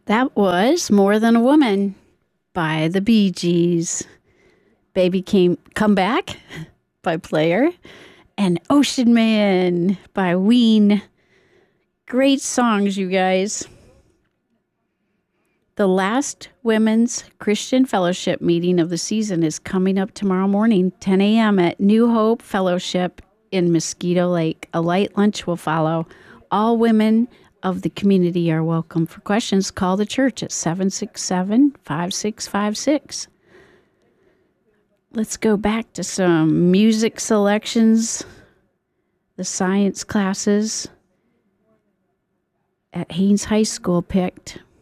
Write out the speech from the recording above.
That was More Than a Woman by the Bee Gees. Come Back by Player. And Ocean Man by Ween. Great songs, you guys. The last Women's Christian Fellowship meeting of the season is coming up tomorrow morning, 10 a.m. at New Hope Fellowship in Mosquito Lake. A light lunch will follow. All women of the community are welcome. For questions, call the church at 767-5656. Let's go back to some music selections. The science classes at Haynes High School picked